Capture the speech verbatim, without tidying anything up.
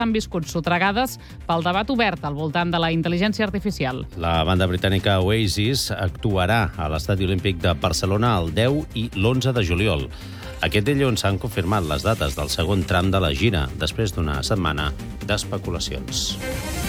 han viscut sotregades pel debat obert al voltant de la intel·ligència artificial. La banda britànica Oasis actuarà a l'Estadi Olímpic de Barcelona el deu i l'onze de juliol. Aquest dilluns s'han confirmat les dates del segon tram de la gira, després d'una setmana d'especulacions.